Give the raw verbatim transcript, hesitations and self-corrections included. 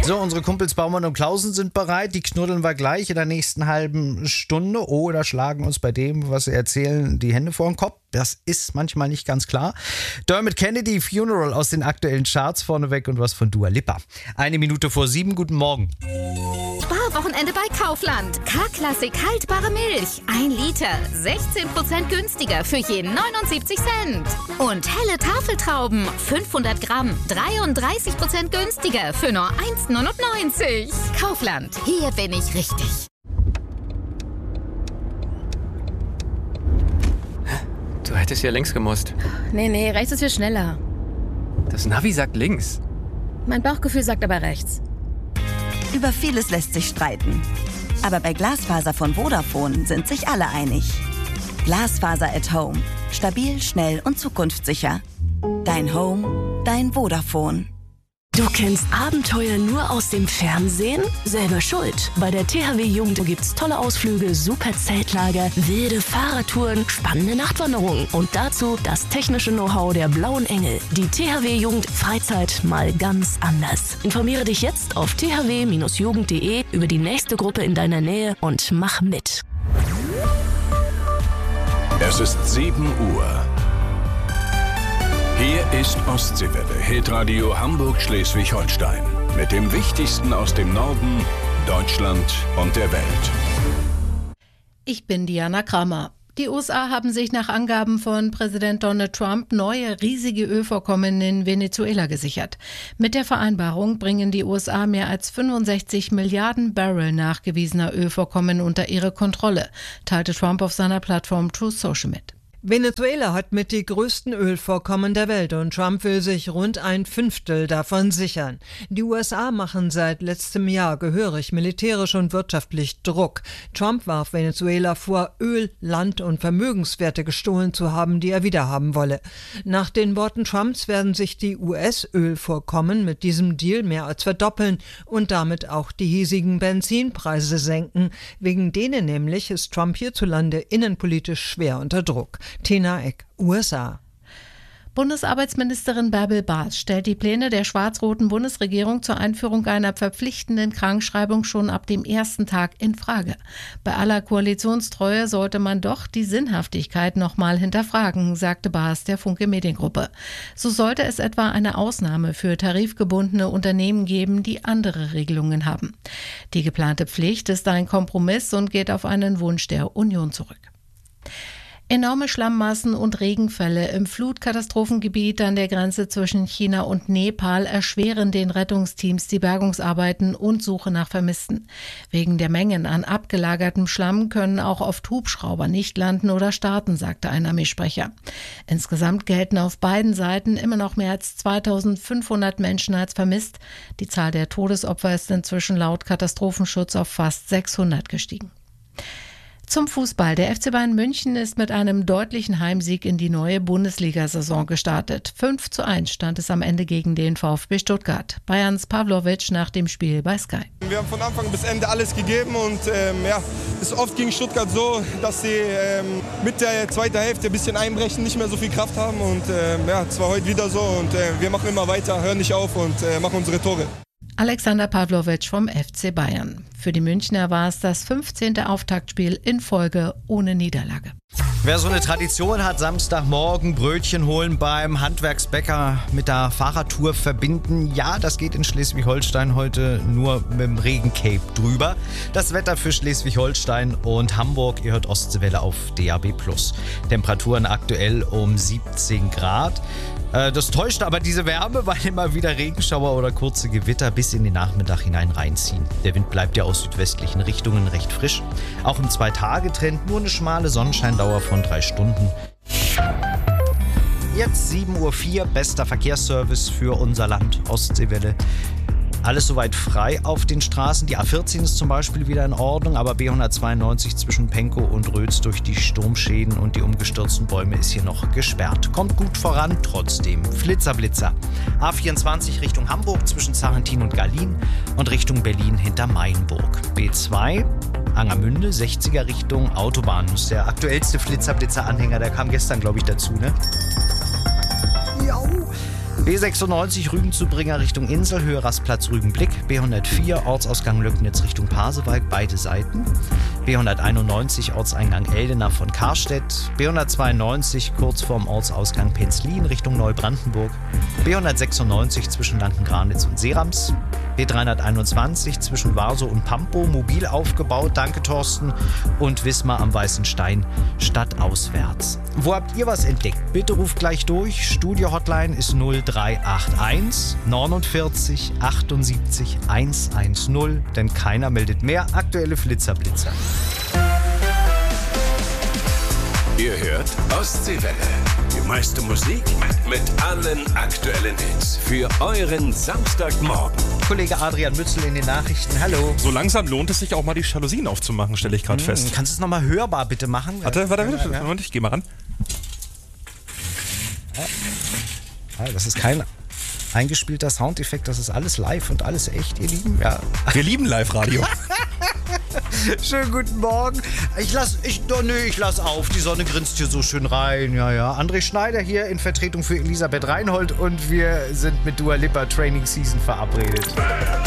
So, unsere Kumpels Baumann und Klausen sind bereit. Die knuddeln wir gleich in der nächsten halben Stunde oder schlagen uns bei dem, was sie erzählen, die Hände vor den Kopf. Das ist manchmal nicht ganz klar. Dermot Kennedy, Funeral aus den aktuellen Charts vorneweg und was von Dua Lipa. Eine Minute vor sieben, guten Morgen. Sparwochenende bei Kaufland. K-Klassik haltbare Milch. Ein Liter. sechzehn Prozent günstiger für jeden neunundsiebzig Cent. Und helle Tafeltrauben. fünfhundert Gramm. dreiunddreißig Prozent günstiger für nur eins neunundneunzig. Kaufland. Hier bin ich richtig. Du hättest ja links gemusst. Nee, nee, rechts ist viel schneller. Das Navi sagt links. Mein Bauchgefühl sagt aber rechts. Über vieles lässt sich streiten. Aber bei Glasfaser von Vodafone sind sich alle einig. Glasfaser at Home. Stabil, schnell und zukunftssicher. Dein Home, dein Vodafone. Du kennst Abenteuer nur aus dem Fernsehen? Selber schuld. Bei der T H W Jugend gibt's tolle Ausflüge, super Zeltlager, wilde Fahrradtouren, spannende Nachtwanderungen und dazu das technische Know-how der Blauen Engel. Die T H W Jugend Freizeit mal ganz anders. Informiere dich jetzt auf t h w Bindestrich jugend punkt de über die nächste Gruppe in deiner Nähe und mach mit. Es ist sieben Uhr. Hier ist Ostseewelle, Hitradio Hamburg-Schleswig-Holstein. Mit dem Wichtigsten aus dem Norden, Deutschland und der Welt. Ich bin Diana Kramer. Die U S A haben sich nach Angaben von Präsident Donald Trump neue riesige Ölvorkommen in Venezuela gesichert. Mit der Vereinbarung bringen die U S A mehr als fünfundsechzig Milliarden Barrel nachgewiesener Ölvorkommen unter ihre Kontrolle, teilte Trump auf seiner Plattform Truth Social mit. Venezuela hat mit die größten Ölvorkommen der Welt und Trump will sich rund ein Fünftel davon sichern. Die U S A machen seit letztem Jahr gehörig militärisch und wirtschaftlich Druck. Trump warf Venezuela vor, Öl, Land und Vermögenswerte gestohlen zu haben, die er wiederhaben wolle. Nach den Worten Trumps werden sich die U S-Ölvorkommen mit diesem Deal mehr als verdoppeln und damit auch die hiesigen Benzinpreise senken. Wegen denen nämlich ist Trump hierzulande innenpolitisch schwer unter Druck. Tina Eck, U S A. Bundesarbeitsministerin Bärbel Baas stellt die Pläne der schwarz-roten Bundesregierung zur Einführung einer verpflichtenden Krankschreibung schon ab dem ersten Tag in Frage. Bei aller Koalitionstreue sollte man doch die Sinnhaftigkeit nochmal hinterfragen, sagte Baas der Funke Mediengruppe. So sollte es etwa eine Ausnahme für tarifgebundene Unternehmen geben, die andere Regelungen haben. Die geplante Pflicht ist ein Kompromiss und geht auf einen Wunsch der Union zurück. Enorme Schlammmassen und Regenfälle im Flutkatastrophengebiet an der Grenze zwischen China und Nepal erschweren den Rettungsteams die Bergungsarbeiten und Suche nach Vermissten. Wegen der Mengen an abgelagertem Schlamm können auch oft Hubschrauber nicht landen oder starten, sagte ein Armeesprecher. Insgesamt gelten auf beiden Seiten immer noch mehr als zweitausendfünfhundert Menschen als vermisst. Die Zahl der Todesopfer ist inzwischen laut Katastrophenschutz auf fast sechshundert gestiegen. Zum Fußball. Der F C Bayern München ist mit einem deutlichen Heimsieg in die neue Bundesliga-Saison gestartet. fünf zu eins stand es am Ende gegen den VfB Stuttgart. Bayerns Pavlovic nach dem Spiel bei Sky. Wir haben von Anfang bis Ende alles gegeben und ähm, ja, es ist oft gegen Stuttgart so, dass sie ähm, mit der zweiten Hälfte ein bisschen einbrechen, nicht mehr so viel Kraft haben und ähm, ja, es war heute wieder so und äh, wir machen immer weiter, hören nicht auf und äh, machen unsere Tore. Alexander Pavlovic vom F C Bayern. Für die Münchner war es das fünfzehnte Auftaktspiel in Folge ohne Niederlage. Wer so eine Tradition hat, Samstagmorgen Brötchen holen beim Handwerksbäcker mit der Fahrradtour verbinden, ja, das geht in Schleswig-Holstein heute nur mit dem Regencape drüber. Das Wetter für Schleswig-Holstein und Hamburg, ihr hört Ostseewelle auf D A B plus. Temperaturen aktuell um siebzehn Grad. Das täuscht aber diese Wärme, weil immer wieder Regenschauer oder kurze Gewitter bis in den Nachmittag hinein reinziehen. Der Wind bleibt ja aus südwestlichen Richtungen recht frisch. Auch im Zwei-Tage-Trend nur eine schmale Sonnenscheindauer von drei Stunden. Jetzt sieben Uhr vier, bester Verkehrsservice für unser Land, Ostseewelle. Alles soweit frei auf den Straßen. Die A vierzehn ist zum Beispiel wieder in Ordnung, aber B hundertzweiundneunzig zwischen Pankow und Rötz durch die Sturmschäden und die umgestürzten Bäume ist hier noch gesperrt. Kommt gut voran, trotzdem. Flitzer, Blitzer. A vierundzwanzig Richtung Hamburg zwischen Sarrentin und Gallien und Richtung Berlin hinter Mainburg. B zwei, Angermünde, sechziger Richtung Autobahn. Das ist der aktuellste Flitzer-Blitzer-Anhänger, der kam gestern, glaube ich, dazu, ne? Jo. B sechsundneunzig Rügenzubringer Richtung Insel, Höhe Rastplatz Rügenblick. B hundertvier Ortsausgang Löcknitz Richtung Pasewalk, beide Seiten. B hunderteinundneunzig Ortseingang Eldena von Karstedt. B hundertzweiundneunzig kurz vorm Ortsausgang Penzlin Richtung Neubrandenburg. B hundertsechsundneunzig zwischen Lanken-Granitz und Serams. B dreihunderteinundzwanzig zwischen Warsow und Pampo, mobil aufgebaut, danke Thorsten. Und Wismar am Weißen Stein, stadtauswärts. Wo habt ihr was entdeckt? Bitte ruft gleich durch. Studio-Hotline ist null drei acht eins neunundvierzig achtundsiebzig hundertzehn, denn keiner meldet mehr. Aktuelle Flitzerblitzer. Ihr hört Ostseewelle. Die meiste Musik mit allen aktuellen Hits. Für euren Samstagmorgen. Kollege Adrian Mützel in den Nachrichten. Hallo. So langsam lohnt es sich auch mal, die Jalousien aufzumachen, stelle ich gerade hm, fest. Kannst du es nochmal hörbar bitte machen? Warte, warte, warte. Ja, ja. Moment, ich geh mal ran. Ja, das ist kein eingespielter Soundeffekt, das ist alles live und alles echt, ihr Lieben. Ja. Wir lieben Live-Radio. Schönen guten Morgen. Ich lass, ich, oh nö, ich lass auf. Die Sonne grinst hier so schön rein. Ja, ja. André Schneider hier in Vertretung für Elisabeth Reinhold und wir sind mit Dua Lipa Training Season verabredet.